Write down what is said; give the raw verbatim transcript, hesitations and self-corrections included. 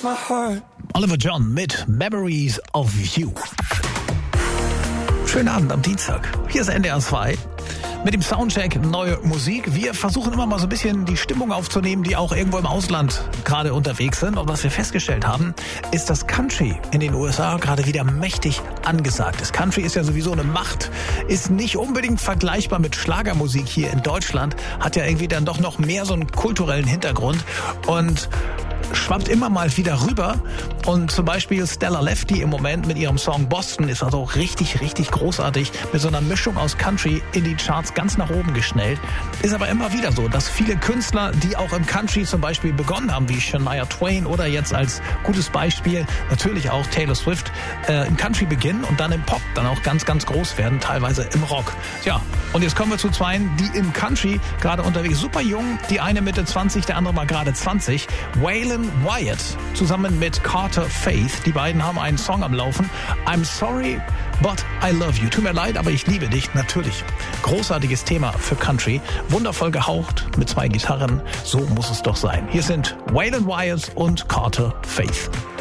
Oliver John mit Memories of You. Schönen Abend am Dienstag. Hier ist N D R zwei. Mit dem Soundcheck neue Musik. Wir versuchen immer mal so ein bisschen die Stimmung aufzunehmen, die auch irgendwo im Ausland gerade unterwegs sind. Und was wir festgestellt haben, ist, dass Country in den U S A gerade wieder mächtig angesagt ist. Country ist ja sowieso eine Macht, ist nicht unbedingt vergleichbar mit Schlagermusik hier in Deutschland, hat ja irgendwie dann doch noch mehr so einen kulturellen Hintergrund und schwappt immer mal wieder rüber. Und zum Beispiel Stella Lefty im Moment mit ihrem Song Boston ist also richtig, richtig großartig mit so einer Mischung aus Country in die Charts ganz nach oben geschnellt. Ist aber immer wieder so, dass viele Künstler, die auch im Country zum Beispiel begonnen haben, wie Shania Twain oder jetzt als gutes Beispiel natürlich auch Taylor Swift, äh, im Country beginnen und dann im Pop dann auch ganz, ganz groß werden, teilweise im Rock. Tja, und jetzt kommen wir zu zweien, die im Country gerade unterwegs, super jung, die eine Mitte zwanzig, der andere mal gerade zwanzig. Waylon Wyatt zusammen mit Carter Faith. Die beiden haben einen Song am Laufen. I'm sorry, but I love you. Tut mir leid, aber ich liebe dich. Natürlich. Großartiges Thema für Country. Wundervoll gehaucht mit zwei Gitarren. So muss es doch sein. Hier sind Waylon Wyatt und Carter Faith.